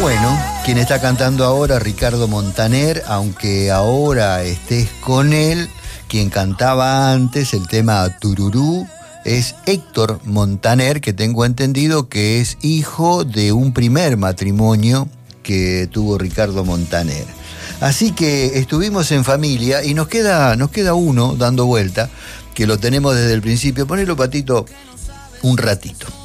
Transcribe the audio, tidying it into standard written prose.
Bueno, quien está cantando ahora, Ricardo Montaner, aunque ahora estés con él, quien cantaba antes el tema Tururú es Héctor Montaner, que tengo entendido que es hijo de un primer matrimonio que tuvo Ricardo Montaner. Así que estuvimos en familia y nos queda uno dando vuelta, que lo tenemos desde el principio. Ponelo, Patito, un ratito.